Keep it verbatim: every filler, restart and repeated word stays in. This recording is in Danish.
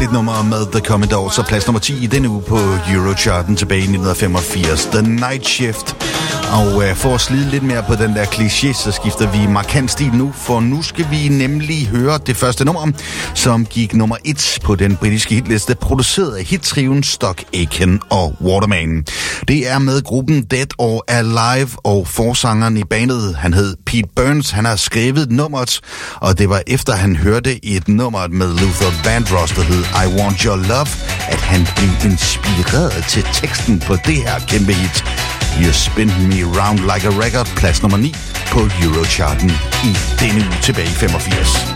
Et nummer med The Commodores, så plads nummer ti i denne uge på Eurocharten tilbage i nitten femogfirs. The Night Shift. Og øh, for at slide lidt mere på den der kliché, så skifter vi markant stil nu, for nu skal vi nemlig høre det første nummer, som gik nummer et på den britiske hitliste, produceret af hittriven Stock Aitken og Waterman. Det er med gruppen Dead or Alive, og forsangeren i bandet, han hed Pete Burns, han har skrevet nummeret, og det var efter han hørte et nummer med Luther Vandross, der hed I Want Your Love, at han blev inspireret til teksten på det her kæmpe hit. You Spin Me Round Like a Record, plads nummer ni på Eurocharten i denne uge tilbage i femogfirs.